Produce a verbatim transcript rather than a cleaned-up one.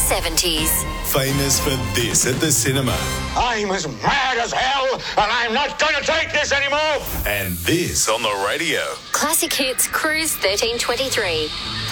seventies. Famous for this at the cinema. I'm as mad as hell, and I'm not going to take this anymore. And this on the radio. Classic Hits Cruise thirteen twenty-three.